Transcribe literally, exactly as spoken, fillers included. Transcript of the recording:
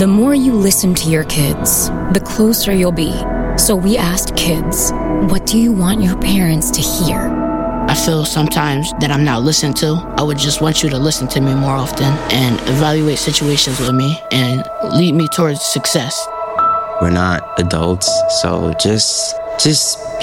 The more you listen to your kids, the closer you'll be. So we asked kids, what do you want your parents to hear? I feel sometimes that I'm not listened to. I would just want you to listen to me more often and evaluate situations with me and lead me towards success. We're not adults, so just, just